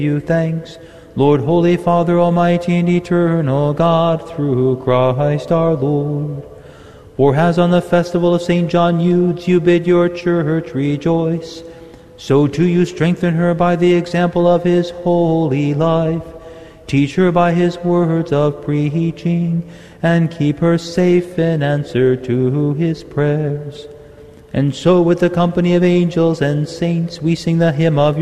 you thanks, Lord, Holy Father, Almighty and Eternal God, through Christ our Lord. For as on the festival of St. John Eudes you bid your church rejoice, so too you strengthen her by the example of his holy life. Teach her by his words of preaching, and keep her safe in answer to his prayers. And so with the company of angels and saints we sing the hymn of your